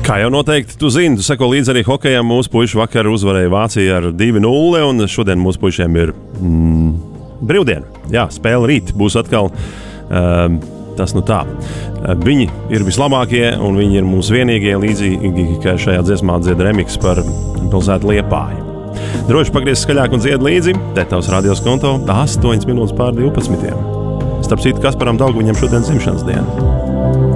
Kā jau noteikti tu zini, tu seko līdzi arī hokejam. Mūsu puiši vakar uzvarēja Vāciju ar 2-0, un šodien mūsu puišiem ir brīvdiena. Jā, spēle rīt būs atkal. Tas nu tā. Viņi ir vislabākie, un viņi ir mūsu vienīgie, līdzīgi kā šajā dziesmā dzied remix par pilsētu Liepāju. Droši pagriez skaļāk un dzied līdzi. Te tavs radios konto 8 minūtes pār 12. Starp citu, Kasparam Daugviņam šodien dzimšanas diena.